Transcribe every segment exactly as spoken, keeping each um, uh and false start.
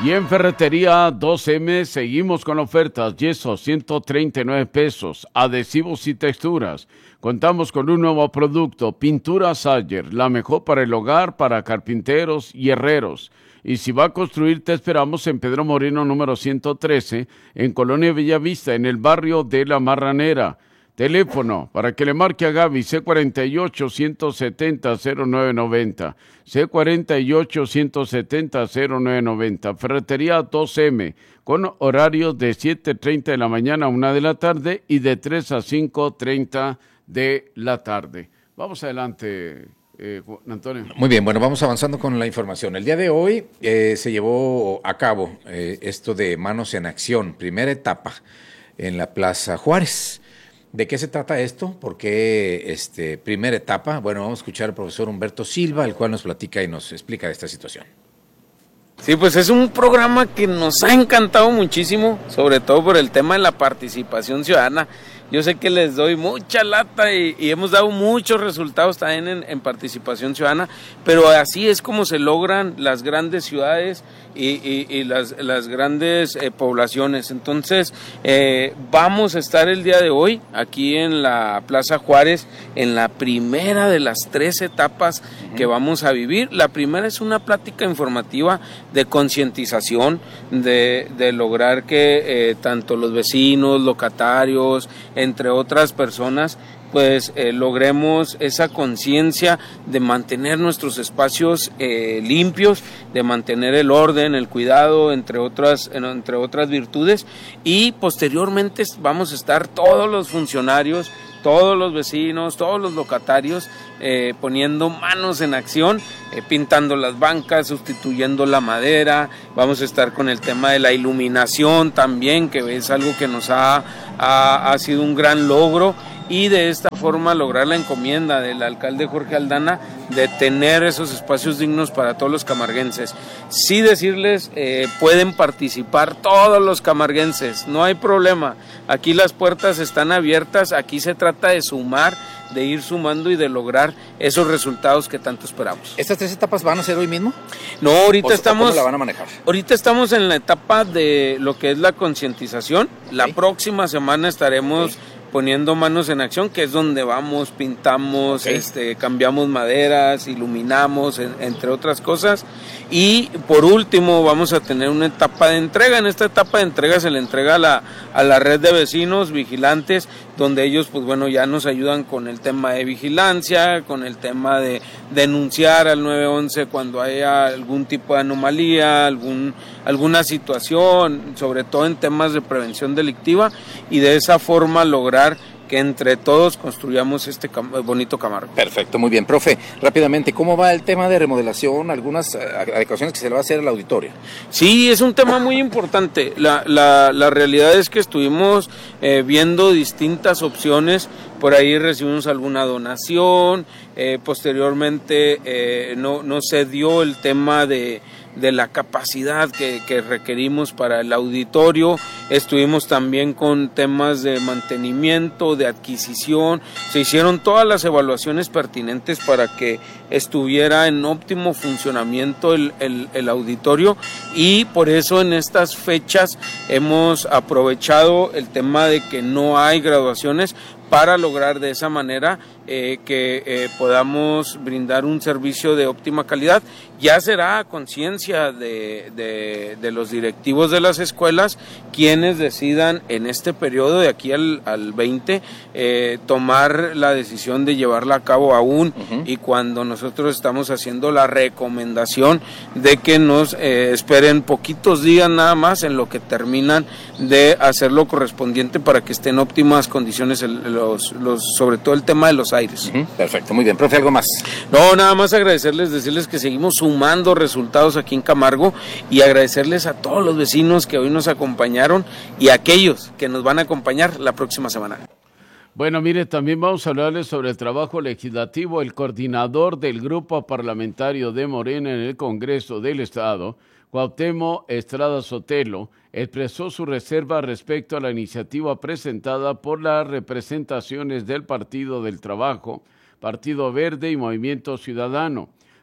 Y en Ferretería dos eme seguimos con ofertas. Yeso ciento treinta y nueve pesos, adhesivos y texturas. Contamos con un nuevo producto, Pintura Sayer, la mejor para el hogar, para carpinteros y herreros. Y si va a construir, te esperamos en Pedro Moreno número ciento trece, en Colonia Bellavista, en el barrio de La Marranera. Teléfono para que le marque a Gaby, ce cuarenta y ocho, ciento setenta, cero nueve noventa, ce cuarenta y ocho, ciento setenta, cero nueve noventa. Ferretería dos eme, con horarios de siete treinta de la mañana a una de la tarde y de tres a cinco treinta de la tarde. Vamos adelante, eh, Antonio. Muy bien, bueno, vamos avanzando con la información. El día de hoy eh, se llevó a cabo eh, esto de Manos en Acción, primera etapa en la Plaza Juárez. ¿De qué se trata esto? ¿Por qué este, primera etapa? Bueno, vamos a escuchar al profesor Humberto Silva, el cual nos platica y nos explica esta situación. Sí, pues es un programa que nos ha encantado muchísimo, sobre todo por el tema de la participación ciudadana. Yo sé que les doy mucha lata y, y hemos dado muchos resultados también en, en participación ciudadana, pero así es como se logran las grandes ciudades y, y, y las, las grandes eh, poblaciones. Entonces, eh, vamos a estar el día de hoy aquí en la Plaza Juárez, en la primera de las tres etapas uh-huh. que vamos a vivir. La primera es una plática informativa de concientización, de, de lograr que eh, tanto los vecinos, locatarios, entre otras personas, pues eh, logremos esa conciencia de mantener nuestros espacios eh, limpios, de mantener el orden, el cuidado, entre otras, entre otras virtudes, y posteriormente vamos a estar todos los funcionarios, todos los vecinos, todos los locatarios eh, poniendo manos en acción, eh, pintando las bancas, sustituyendo la madera. Vamos a estar con el tema de la iluminación también, que es algo que nos ha, ha, ha sido un gran logro, y de esta forma lograr la encomienda del alcalde Jorge Aldana de tener esos espacios dignos para todos los camarguenses. Sí decirles, eh, pueden participar todos los camarguenses, no hay problema, aquí las puertas están abiertas, aquí se trata de sumar, de ir sumando y de lograr esos resultados que tanto esperamos. ¿Estas tres etapas van a ser hoy mismo? No, ahorita ¿O, estamos... ¿Cómo la van a manejar? Ahorita estamos en la etapa de lo que es la concientización, la okay. próxima semana estaremos... Okay. poniendo manos en acción, que es donde vamos, pintamos, okay. este, cambiamos maderas, iluminamos, en, entre otras cosas. Y por último vamos a tener una etapa de entrega. En esta etapa de entrega se le entrega a la, a la red de vecinos vigilantes, donde ellos pues bueno ya nos ayudan con el tema de vigilancia, con el tema de denunciar al nueve once cuando haya algún tipo de anomalía, algún, alguna situación, sobre todo en temas de prevención delictiva, y de esa forma lograr que entre todos construyamos este cam- bonito Camargo. Perfecto, muy bien. Profe, rápidamente, ¿cómo va el tema de remodelación, algunas adecuaciones que se le va a hacer al auditorio? Sí, es un tema muy importante. La, la, la realidad es que estuvimos eh, viendo distintas opciones. Por ahí recibimos alguna donación, eh, posteriormente eh, no, no se dio el tema de, de la capacidad que, que requerimos para el auditorio. Estuvimos también con temas de mantenimiento, de adquisición, se hicieron todas las evaluaciones pertinentes para que estuviera en óptimo funcionamiento el, el, el auditorio, y por eso en estas fechas hemos aprovechado el tema de que no hay graduaciones para lograr de esa manera eh, que eh, podamos brindar un servicio de óptima calidad. Ya será a conciencia de, de, de los directivos de las escuelas quienes decidan en este periodo de aquí al, al veinte eh, tomar la decisión de llevarla a cabo aún, uh-huh. y cuando nosotros estamos haciendo la recomendación de que nos eh, esperen poquitos días nada más en lo que terminan de hacer lo correspondiente para que estén en óptimas condiciones el, los, los, sobre todo el tema de los aires. Uh-huh. Perfecto, muy bien. Profe, ¿algo más? No, nada más agradecerles, decirles que seguimos sumando resultados aquí en Camargo, y agradecerles a todos los vecinos que hoy nos acompañaron y a aquellos que nos van a acompañar la próxima semana. Bueno, mire, también vamos a hablarles sobre el trabajo legislativo. El coordinador del grupo parlamentario de Morena en el Congreso del Estado, Cuauhtémoc Estrada Sotelo, expresó su reserva respecto a la iniciativa presentada por las representaciones del Partido del Trabajo, Partido Verde y Movimiento Ciudadano,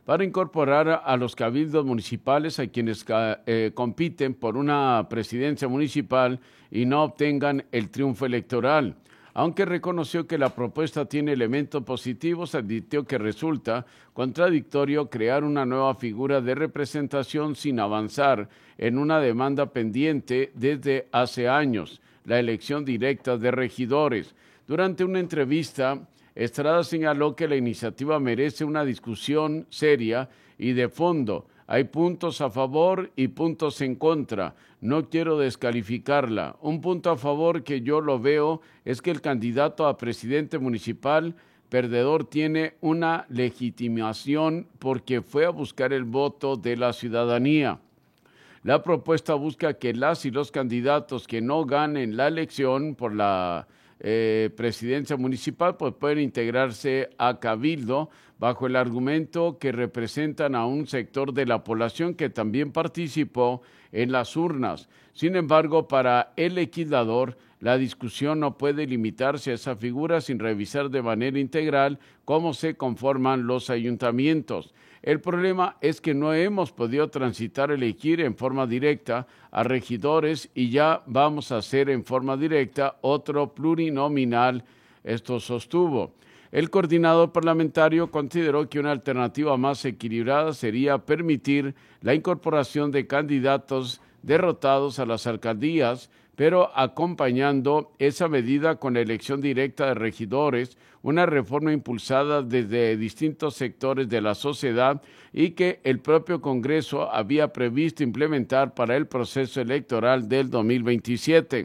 para incorporar a los cabildos municipales a quienes eh, compiten por una presidencia municipal y no obtengan el triunfo electoral. Aunque reconoció que la propuesta tiene elementos positivos, advirtió que resulta contradictorio crear una nueva figura de representación sin avanzar en una demanda pendiente desde hace años, la elección directa de regidores. Durante una entrevista, Estrada señaló que la iniciativa merece una discusión seria y de fondo. Hay puntos a favor y puntos en contra. No quiero descalificarla. Un punto a favor que yo lo veo es que el candidato a presidente municipal perdedor tiene una legitimación porque fue a buscar el voto de la ciudadanía. La propuesta busca que las y los candidatos que no ganen la elección por la Eh, presidencia municipal pues pueden integrarse a cabildo bajo el argumento que representan a un sector de la población que también participó en las urnas. Sin embargo, para el legislador, la discusión no puede limitarse a esa figura sin revisar de manera integral cómo se conforman los ayuntamientos. El problema es que no hemos podido transitar elegir en forma directa a regidores y ya vamos a hacer en forma directa otro plurinominal, esto sostuvo. El coordinador parlamentario consideró que una alternativa más equilibrada sería permitir la incorporación de candidatos derrotados a las alcaldías, pero acompañando esa medida con la elección directa de regidores, una reforma impulsada desde distintos sectores de la sociedad y que el propio Congreso había previsto implementar para el proceso electoral del dos mil veintisiete.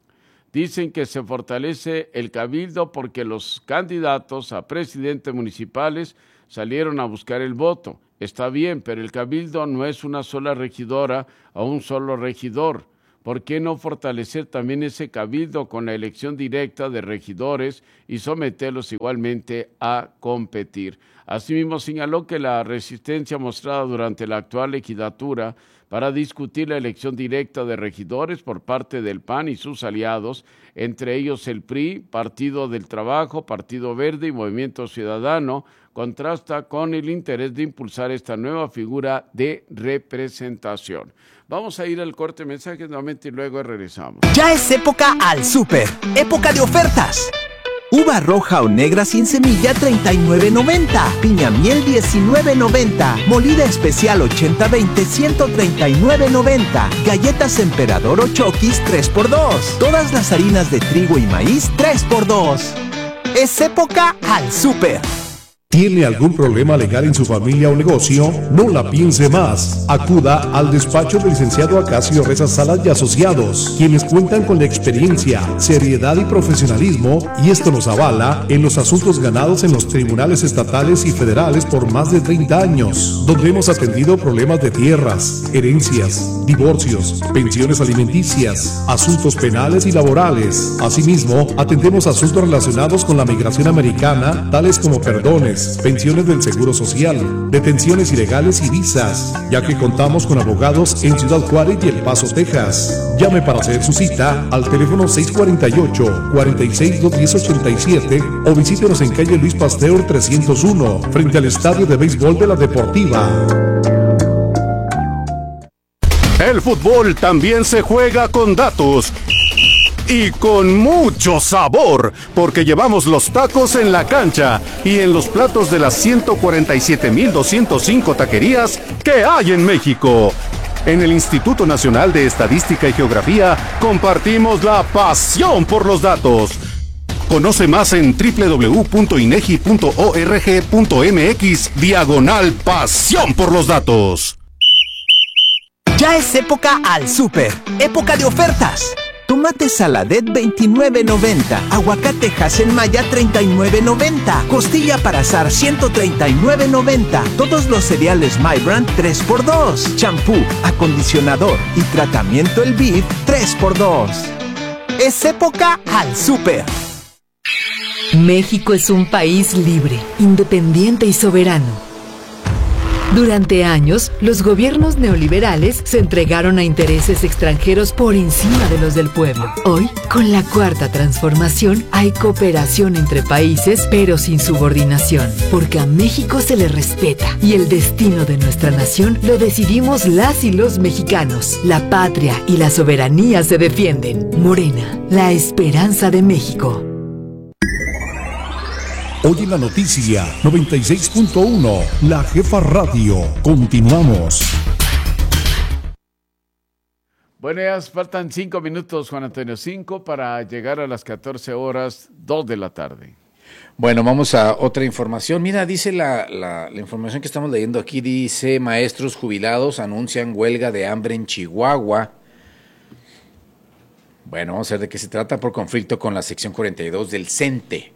Dicen que se fortalece el cabildo porque los candidatos a presidentes municipales salieron a buscar el voto. Está bien, pero el cabildo no es una sola regidora o un solo regidor. ¿Por qué no fortalecer también ese cabildo con la elección directa de regidores y someterlos igualmente a competir? Asimismo, señaló que la resistencia mostrada durante la actual legislatura para discutir la elección directa de regidores por parte del P A N y sus aliados, entre ellos el P R I, Partido del Trabajo, Partido Verde y Movimiento Ciudadano, contrasta con el interés de impulsar esta nueva figura de representación. Vamos a ir al corte de mensajes nuevamente y luego regresamos. Ya es época al súper, época de ofertas. Uva roja o negra sin semilla treinta y nueve noventa, piña miel diecinueve noventa, molida especial ochenta veinte ciento treinta y nueve noventa, galletas emperador o Chokis tres por dos, todas las harinas de trigo y maíz tres por dos. Es época al súper. ¿Tiene algún problema legal en su familia o negocio? No la piense más. Acuda al despacho del licenciado Acacio Reza Salas y Asociados, quienes cuentan con la experiencia, seriedad y profesionalismo, y esto nos avala en los asuntos ganados en los tribunales estatales y federales por más de treinta años, donde hemos atendido problemas de tierras, herencias, divorcios, pensiones alimenticias, asuntos penales y laborales. Asimismo, atendemos asuntos relacionados con la migración americana, tales como perdones, pensiones del Seguro Social, detenciones ilegales y visas, ya que contamos con abogados en Ciudad Juárez y El Paso, Texas. Llame para hacer su cita al teléfono seis cuatro ocho, cuatro seis dos uno cero ocho siete o visítenos en calle Luis Pasteur trescientos uno, frente al Estadio de Béisbol de la Deportiva. El fútbol también se juega con datos. Y con mucho sabor, porque llevamos los tacos en la cancha y en los platos de las ciento cuarenta y siete mil doscientos cinco taquerías que hay en México. En el Instituto Nacional de Estadística y Geografía compartimos la pasión por los datos. Conoce más en doble u doble u doble u punto inegi punto org punto mx diagonal pasión por los datos. Ya es época al súper, época de ofertas. Tomate Saladet veintinueve noventa, aguacate Hasenmaya treinta y nueve noventa, costilla para asar ciento treinta y nueve noventa, todos los cereales My Brand tres por dos, champú, acondicionador y tratamiento El Beef tres por dos. Es época al súper. México es un país libre, independiente y soberano. Durante años, los gobiernos neoliberales se entregaron a intereses extranjeros por encima de los del pueblo. Hoy, con la Cuarta Transformación, hay cooperación entre países, pero sin subordinación, porque a México se le respeta y el destino de nuestra nación lo decidimos las y los mexicanos. La patria y la soberanía se defienden. Morena, la esperanza de México. Hoy en la noticia noventa y seis punto uno, La Jefa Radio. Continuamos. Bueno, ya faltan cinco minutos, Juan Antonio, cinco para llegar a las catorce horas, dos de la tarde. Bueno, vamos a otra información. Mira, dice la, la, la información que estamos leyendo aquí, dice maestros jubilados anuncian huelga de hambre en Chihuahua. Bueno, vamos a ver de qué se trata por conflicto con la sección cuarenta y dos del CENTE.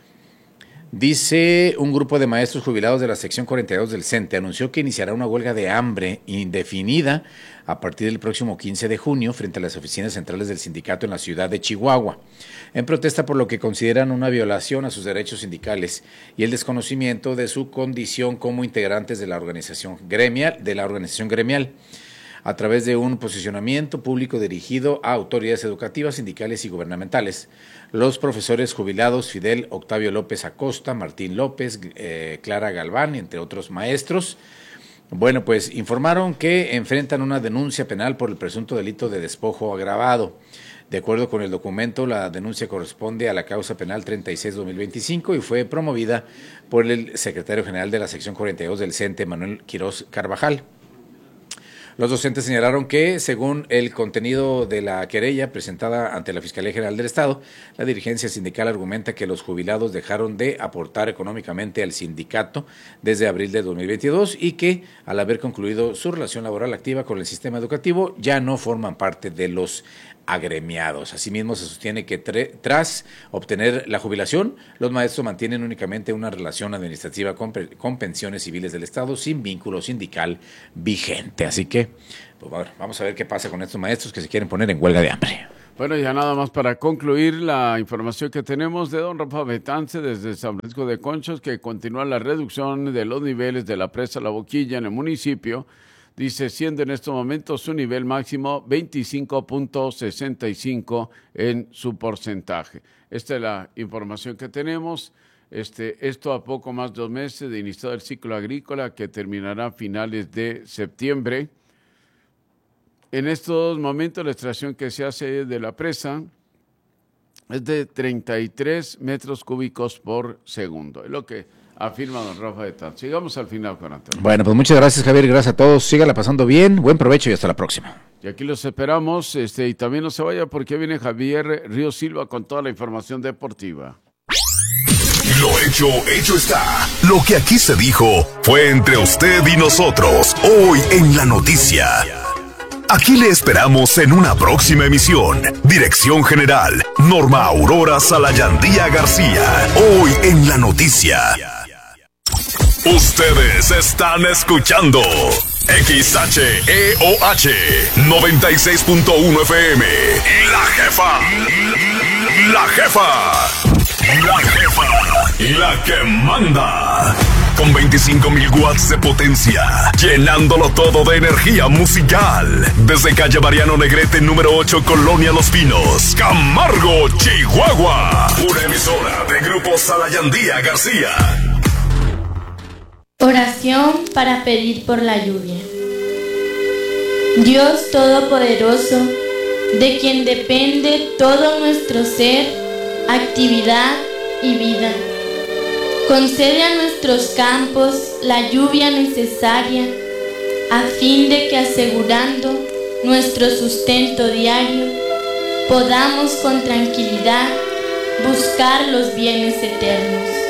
Dice un grupo de maestros jubilados de la sección cuarenta y dos del CENTE anunció que iniciará una huelga de hambre indefinida a partir del próximo quince de junio frente a las oficinas centrales del sindicato en la ciudad de Chihuahua, en protesta por lo que consideran una violación a sus derechos sindicales y el desconocimiento de su condición como integrantes de la organización gremial, de la organización gremial. A través de un posicionamiento público dirigido a autoridades educativas, sindicales y gubernamentales. Los profesores jubilados Fidel Octavio López Acosta, Martín López, eh, Clara Galván, entre otros maestros, bueno, pues informaron que enfrentan una denuncia penal por el presunto delito de despojo agravado. De acuerdo con el documento, la denuncia corresponde a la causa penal treinta y seis guión dos mil veinticinco y fue promovida por el secretario general de la sección cuarenta y dos del CENTE, Manuel Quirós Carvajal. Los docentes señalaron que, según el contenido de la querella presentada ante la Fiscalía General del Estado, la dirigencia sindical argumenta que los jubilados dejaron de aportar económicamente al sindicato desde abril de dos mil veintidós y que, al haber concluido su relación laboral activa con el sistema educativo, ya no forman parte de los agremiados. Asimismo, se sostiene que tre- tras obtener la jubilación, los maestros mantienen únicamente una relación administrativa con, pe- con pensiones civiles del Estado sin vínculo sindical vigente. Así que, pues bueno, vamos a ver qué pasa con estos maestros que se quieren poner en huelga de hambre. Bueno, ya nada más para concluir la información que tenemos de don Rafa Betance desde San Francisco de Conchos, que continúa la reducción de los niveles de la presa La Boquilla en el municipio. Dice, siendo en estos momentos su nivel máximo veinticinco punto sesenta y cinco en su porcentaje. Esta es la información que tenemos. Este, esto a poco más de dos meses de iniciado el ciclo agrícola que terminará a finales de septiembre. En estos momentos la extracción que se hace de la presa es de treinta y tres metros cúbicos por segundo. Es lo que afirma don Rafa de Tan. Sigamos al final con Antonio. Bueno, pues muchas gracias, Javier, gracias a todos, sígala pasando bien, buen provecho y hasta la próxima. Y aquí los esperamos, este, y también no se vaya porque viene Javier Río Silva con toda la información deportiva. Lo hecho, hecho está. Lo que aquí se dijo fue entre usted y nosotros, hoy en La Noticia. Aquí le esperamos en una próxima emisión. Dirección General, Norma Aurora Salayandía García, hoy en La Noticia. Ustedes están escuchando X H E O H noventa y seis punto uno F M. La Jefa. La Jefa. La Jefa. La que manda. Con veinticinco mil watts de potencia, llenándolo todo de energía musical. Desde calle Mariano Negrete, número ocho, Colonia Los Pinos, Camargo, Chihuahua. Una emisora de Grupo Salayandía García. Oración para pedir por la lluvia. Dios Todopoderoso, de quien depende todo nuestro ser, actividad y vida, concede a nuestros campos la lluvia necesaria a fin de que, asegurando nuestro sustento diario, podamos con tranquilidad buscar los bienes eternos.